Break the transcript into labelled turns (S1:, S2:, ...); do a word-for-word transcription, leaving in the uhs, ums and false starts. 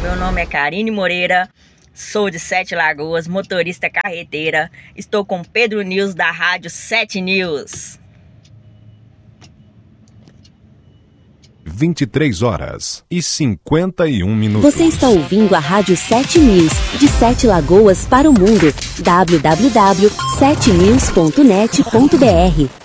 S1: meu nome é Karine Moreira, sou de Sete Lagoas, motorista carreteira. Estou com Pedro News da Rádio Sete News.
S2: vinte e três horas e cinquenta e um minutos.
S3: Você está ouvindo a Rádio Sete News, de Sete Lagoas para o mundo. w w w ponto sete news ponto net ponto b r